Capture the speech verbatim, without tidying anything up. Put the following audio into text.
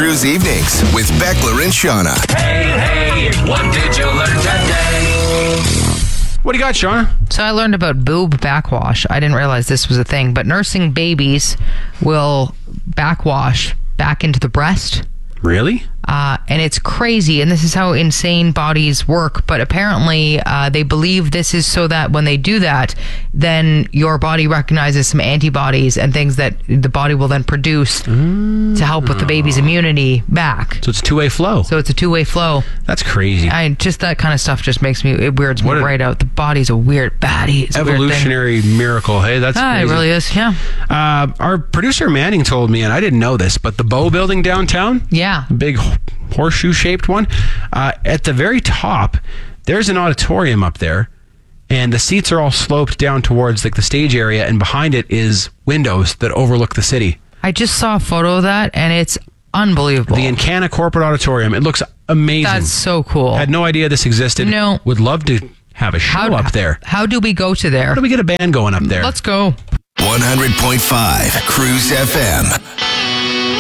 Cruise Evenings with Beckler and Shauna. Hey, hey, what did you learn today? What do you got, Shauna? So I learned about boob backwash. I didn't realize this was a thing, but nursing babies will backwash back into the breast. Really? Uh, and it's crazy, and this is how insane bodies work, but apparently uh, they believe this is so that when they do that, then your body recognizes some antibodies and things that the body will then produce mm. to help with the baby's immunity back. So it's a two-way flow. So it's a two-way flow. That's crazy. I just that kind of stuff just makes me, it weirds What me a- right out. The body's a weird baddie. It's a weird thing. Evolutionary miracle. Hey, that's Ah, it crazy. really is, yeah. Uh, our producer Manning told me, and I didn't know this, but the Bow Building downtown, Yeah. big horseshoe-shaped one, uh, at the very top, there's an auditorium up there, and the seats are all sloped down towards like the stage area, and behind it is windows that overlook the city. I just saw a photo of that, and it's unbelievable. The Encana Corporate Auditorium. It looks amazing. That's so cool. Had no idea this existed. No. Would love to have a show How- up there. How do we go to there? How do we get a band going up there? Let's go. one hundred point five Cruise F M.